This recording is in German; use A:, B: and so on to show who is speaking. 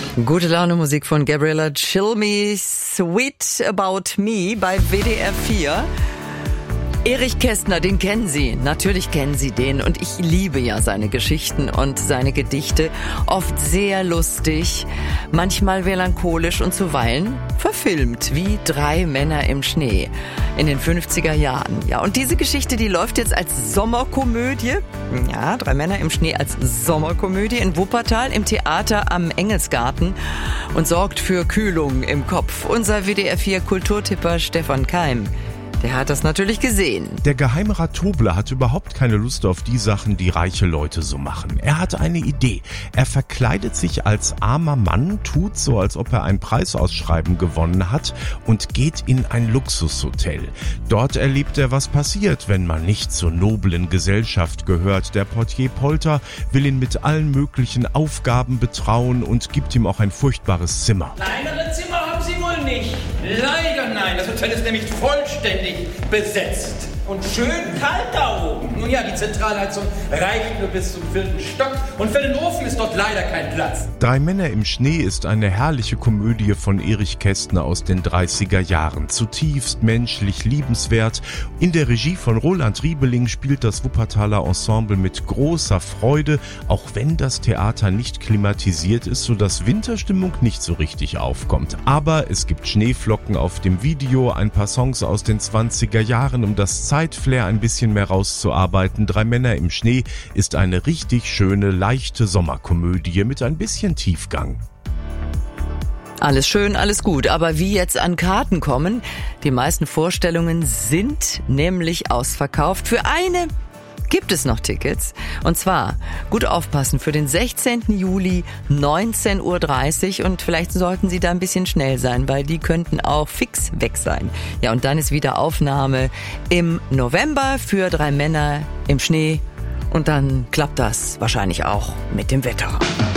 A: Gute Laune Musik von Gabriella Cilmi, Sweet About Me bei WDR 4. Erich Kästner, den kennen Sie. Natürlich kennen Sie den. Und ich liebe ja seine Geschichten und seine Gedichte. Oft sehr lustig, manchmal melancholisch und zuweilen verfilmt, wie 3 Männer im Schnee in den 50er Jahren. Ja, und diese Geschichte, die läuft jetzt als Sommerkomödie. Ja, 3 Männer im Schnee als Sommerkomödie in Wuppertal im Theater am Engelsgarten und sorgt für Kühlung im Kopf. Unser WDR 4 Kulturtipper Stefan Keim, der hat das natürlich gesehen.
B: Der Geheimrat Tobler hat überhaupt keine Lust auf die Sachen, die reiche Leute so machen. Er hat eine Idee. Er verkleidet sich als armer Mann, tut so, als ob er ein Preisausschreiben gewonnen hat und geht in ein Luxushotel. Dort erlebt er, was passiert, wenn man nicht zur noblen Gesellschaft gehört. Der Portier Polter will ihn mit allen möglichen Aufgaben betrauen und gibt ihm auch ein furchtbares Zimmer.
C: Kleinere Zimmer haben Sie wohl nicht. Leider nein, das Hotel ist nämlich vollständig besetzt. Und schön kalt da oben. Nun ja, die Zentralheizung reicht nur bis zum 4. Stock und für den Ofen ist dort leider kein Platz.
B: 3 Männer im Schnee ist eine herrliche Komödie von Erich Kästner aus den 30er Jahren. Zutiefst menschlich, liebenswert. In der Regie von Roland Riebeling spielt das Wuppertaler Ensemble mit großer Freude, auch wenn das Theater nicht klimatisiert ist, sodass Winterstimmung nicht so richtig aufkommt. Aber es gibt Schneeflocken auf dem Video, ein paar Songs aus den 20er Jahren, um das Zeitflair ein bisschen mehr rauszuarbeiten. 3 Männer im Schnee ist eine richtig schöne, leichte Sommerkomödie mit ein bisschen Tiefgang.
A: Alles schön, alles gut. Aber wie jetzt an Karten kommen? Die meisten Vorstellungen sind nämlich ausverkauft. Für eine gibt es noch Tickets. Und zwar, gut aufpassen, für den 16. Juli 19.30 Uhr. Und vielleicht sollten Sie da ein bisschen schnell sein, weil die könnten auch fix weg sein. Ja, und dann ist wieder Aufnahme im November für 3 Männer im Schnee. Und dann klappt das wahrscheinlich auch mit dem Wetter.